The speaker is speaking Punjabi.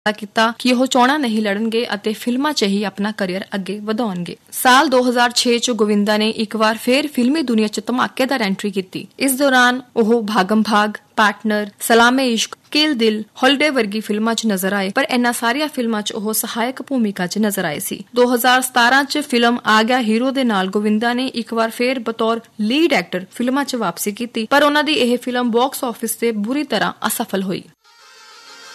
ਕੀਤਾ ਕਿ ਉਹ ਚੋਣਾਂ ਨਹੀਂ ਲੜਨਗੇ ਅਤੇ ਫਿਲਮਾਂ 'ਚ ਹੀ ਆਪਣਾ ਕੈਰੀਅਰ ਅੱਗੇ ਵਧਾਉਣਗੇ। ਸਾਲ 2006 'ਚ ਗੋਵਿੰਦਾ ਨੇ ਇੱਕ ਵਾਰ ਫੇਰ ਫਿਲਮੀ ਦੁਨੀਆ 'ਚ ਧਮਾਕੇਦਾਰ ਐਂਟਰੀ ਕੀਤੀ। ਇਸ ਦੌਰਾਨ ਉਹ ਭਾਗਮ ਭਾਗ, ਪਾਰਟਨਰ, ਸਲਾਮੇ ਇਸ਼ਕ, ਕਿਲ ਦਿਲ, ਹੌਲੀਡੇ ਵਰਗੀ ਫਿਲਮਾਂ 'ਚ ਨਜ਼ਰ ਆਏ, ਪਰ ਇਹਨਾਂ ਸਾਰੀਆਂ ਫਿਲਮਾਂ 'ਚ ਉਹ ਸਹਾਇਕ ਭੂਮਿਕਾ 'ਚ ਨਜ਼ਰ ਆਏ ਸੀ। 2017 'ਚ ਫਿਲਮ ਆ ਗਿਆ ਹੀਰੋ ਦੇ ਨਾਲ ਗੋਵਿੰਦਾ ਨੇ ਇੱਕ ਵਾਰ ਫੇਰ ਬਤੌਰ ਲੀਡ ਐਕਟਰ ਫਿਲਮਾਂ 'ਚ ਵਾਪਸੀ ਕੀਤੀ, ਪਰ ਉਹਨਾਂ ਦੀ ਇਹ ਫਿਲਮ ਬਾਕਸ ਆਫਿਸ ਤੇ ਬੁਰੀ ਤਰ੍ਹਾਂ ਅਸਫਲ ਹੋਈ।